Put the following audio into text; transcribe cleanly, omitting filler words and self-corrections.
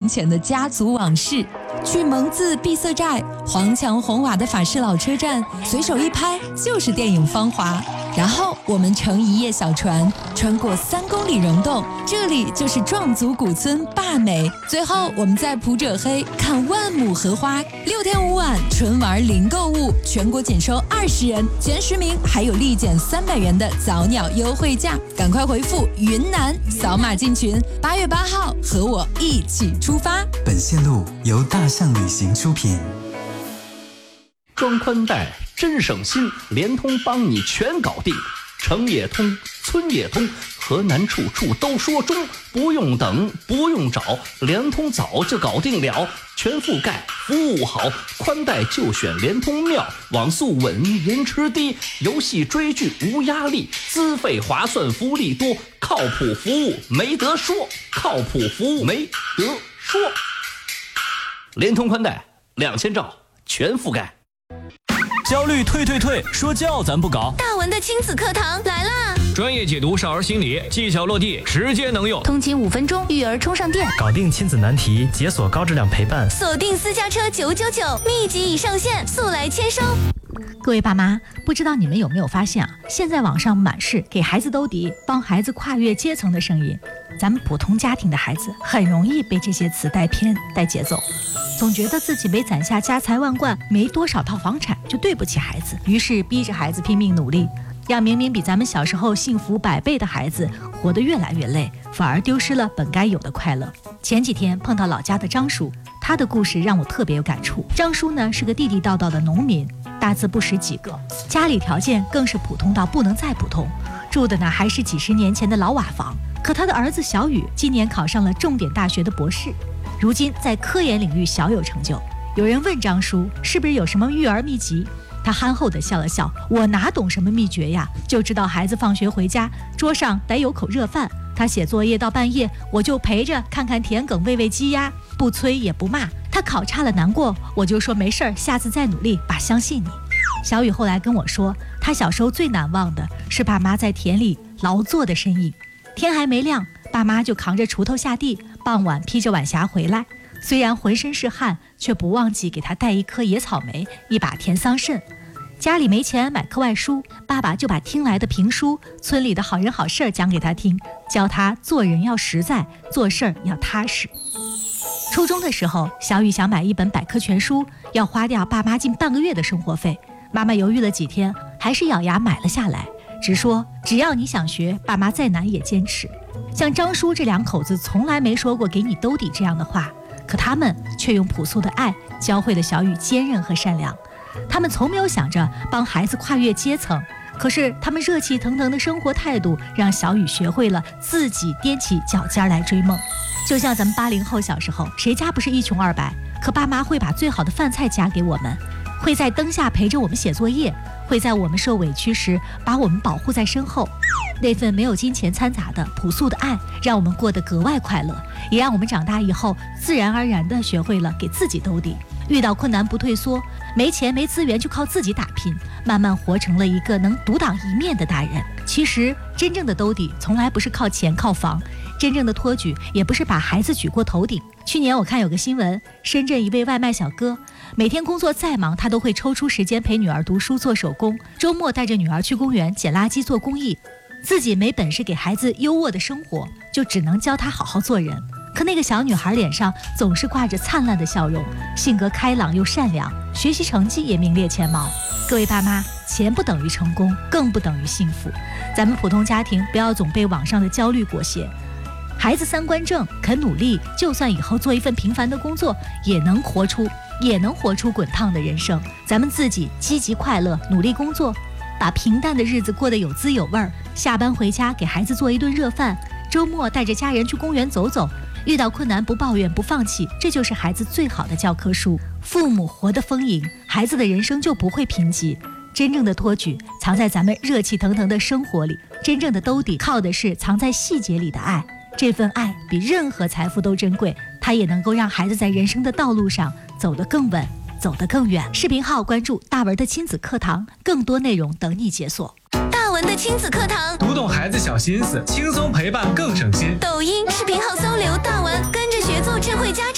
前的家族往事。去蒙自闭塞寨，黄墙红瓦的法式老车站，随手一拍就是电影《芳华》。然后我们乘一叶小船，穿过3公里溶洞，这里就是壮族古村坝美。最后我们在普者黑看万亩荷花。6天5晚，纯玩零购物，全国仅收20人，前10名还有立减300元的早鸟优惠价。赶快回复云南，扫码进群。8月8号，和我一起出发。 本线路由大象旅行出品。 装宽带真省心，联通帮你全搞定，城也通，村也通，河南处处都说中，不用等，不用找，联通早就搞定了，全覆盖，服务好，宽带就选联通妙，网速稳，延迟低，游戏追剧无压力，资费划算，福利多，靠谱服务没得说，靠谱服务没得说。联通宽带2000兆全覆盖。 焦虑退，说教咱不搞。 大文的亲子课堂来啦！ 专业解读少儿心理，技巧落地，直接能用。 通勤5分钟，育儿充上电， 搞定亲子难题，解锁高质量陪伴。 锁定私家车999，密集已上线，速来签收。 各位爸妈，不知道你们有没有发现啊？现在网上满是给孩子兜底、帮孩子跨越阶层的声音，咱们普通家庭的孩子很容易被这些词带偏、带节奏，总觉得自己没攒下家财万贯，没多少套房产就对不起孩子，于是逼着孩子拼命努力，让明明比咱们小时候幸福100倍的孩子活得越来越累，反而丢失了本该有的快乐。前几天碰到老家的张叔，他的故事让我特别有感触。张叔呢是个地地道道的农民，大字不识几个，家里条件更是普通到不能再普通，住的呢还是几10年前的老瓦房。可他的儿子小雨今年考上了重点大学的博士，如今在科研领域小有成就。有人问张叔是不是有什么育儿秘籍，他憨厚地笑了笑，我哪懂什么秘诀呀，就知道孩子放学回家桌上得有口热饭，他写作业到半夜，我就陪着看看田埂，喂喂鸡鸭，不催也不骂。他考差了难过，我就说没事儿，下次再努力，爸相信你。小雨后来跟我说，他小时候最难忘的是爸妈在田里劳作的身影。天还没亮，爸妈就扛着锄头下地，傍晚披着晚霞回来，虽然浑身是汗，却不忘记给他带一颗野草莓，一把甜桑葚。家里没钱买课外书，爸爸就把听来的评书、村里的好人好事讲给他听，教他做人要实在，做事儿要踏实。初中的时候，小雨想买一本百科全书，要花掉爸妈近半个月的生活费，妈妈犹豫了几天，还是咬牙买了下来，直说只要你想学，爸妈再难也坚持。像张叔这2口子从来没说过给你兜底这样的话，可他们却用朴素的爱教会了小雨坚韧和善良。他们从没有想着帮孩子跨越阶层，可是他们热气腾腾的生活态度让小雨学会了自己踮起脚尖来追梦。就像咱们80后小时候，谁家不是一穷二白，可爸妈会把最好的饭菜夹给我们，会在灯下陪着我们写作业，会在我们受委屈时把我们保护在身后。那份没有金钱掺杂的朴素的爱，让我们过得格外快乐，也让我们长大以后自然而然地学会了给自己兜底，遇到困难不退缩，没钱没资源就靠自己打拼，慢慢活成了一个能独当一面的大人。其实真正的兜底从来不是靠钱靠房，真正的托举也不是把孩子举过头顶。去年我看有个新闻，深圳一位外卖小哥，每天工作再忙，他都会抽出时间陪女儿读书做手工，周末带着女儿去公园捡垃圾做公益。自己没本事给孩子优渥的生活，就只能教他好好做人。可那个小女孩脸上总是挂着灿烂的笑容，性格开朗又善良，学习成绩也名列前茅。各位爸妈，钱不等于成功，更不等于幸福。咱们普通家庭不要总被网上的焦虑裹挟，孩子3观正，肯努力，就算以后做一份平凡的工作，也能活出滚烫的人生。咱们自己积极快乐，努力工作，把平淡的日子过得有滋有味儿。下班回家给孩子做一顿热饭，周末带着家人去公园走走，遇到困难不抱怨不放弃，这就是孩子最好的教科书。父母活得丰盈，孩子的人生就不会贫瘠。真正的托举藏在咱们热气腾腾的生活里，真正的兜底靠的是藏在细节里的爱。这份爱比任何财富都珍贵，它也能够让孩子在人生的道路上走得更稳，走得更远。视频号关注大文的亲子课堂，更多内容等你解锁。 大文的亲子课堂， 读懂孩子小心思，轻松陪伴更省心。 抖音视频号搜刘大文，跟着学做智慧家长。